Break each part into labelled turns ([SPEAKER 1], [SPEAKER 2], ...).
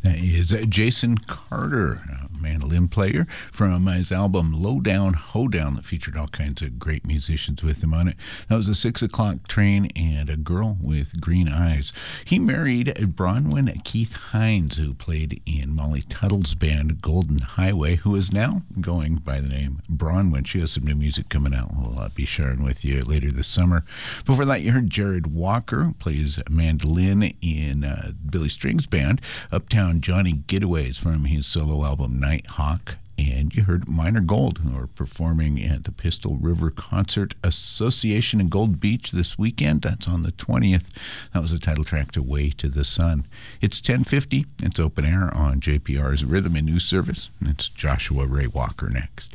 [SPEAKER 1] That is Jason Carter, a mandolin player from his album Lowdown Hoedown that featured all kinds of great musicians with him on it. That was a 6 o'clock train and a girl with green eyes. He married Bronwyn Keith Hines, who played in Molly Tuttle's band Golden Highway, who is now going by the name Bronwyn. She has some new music coming out we'll be sharing with you later this summer. Before that, you heard Jared Walker, who plays mandolin in Billy Strings' band, Uptown Johnny Getaways, from his solo album Nighthawk. And you heard Minor Gold, who are performing at the Pistol River Concert Association in Gold Beach this weekend. That's on the 20th. That was the title track to Way to the Sun. It's 10:50. It's open air on JPR's Rhythm and News Service. And it's Joshua Ray Walker next.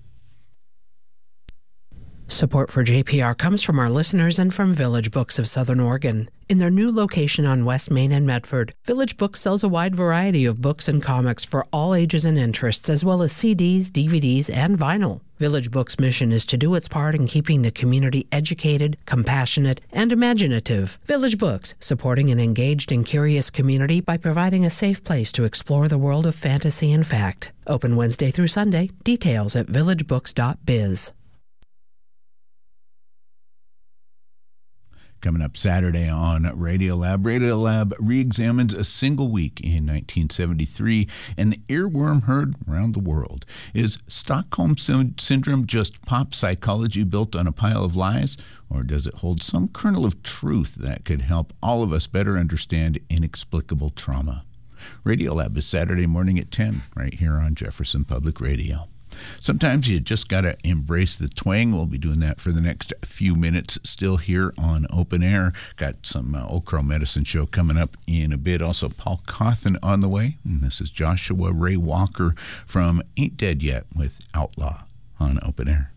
[SPEAKER 2] Support for JPR comes from our listeners and from Village Books of Southern Oregon. In their new location on West Main and Medford, Village Books sells a wide variety of books and comics for all ages and interests, as well as CDs, DVDs, and vinyl. Village Books' mission is to do its part in keeping the community educated, compassionate, and imaginative. Village Books, supporting an engaged and curious community by providing a safe place to explore the world of fantasy and fact. Open Wednesday through Sunday. Details at villagebooks.biz.
[SPEAKER 1] Coming up Saturday on Radiolab re-examines a single week in 1973 and the earworm heard around the world. Is Stockholm Syndrome just pop psychology built on a pile of lies, or does it hold some kernel of truth that could help all of us better understand inexplicable trauma? Radiolab is Saturday morning at 10 right here on Jefferson Public Radio. Sometimes you just got to embrace the twang. We'll be doing that for the next few minutes still here on Open Air. Got some Old Crow Medicine Show coming up in a bit. Also, Paul Cawthon on the way. And this is Joshua Ray Walker from Ain't Dead Yet with Outlaw on Open Air.